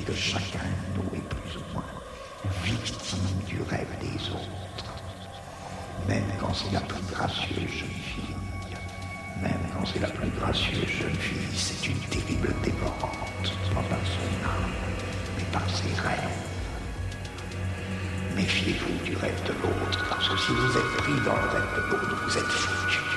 et que chacun de nous est plus ou moins victime du rêve des autres. Même quand c'est la plus gracieuse jeune fille, même quand c'est la plus gracieuse jeune fille, c'est une terrible dévorante, pas par son âme, mais par ses rêves. Méfiez-vous du rêve de l'autre, parce que si vous êtes pris dans le rêve de l'autre, vous êtes foutu.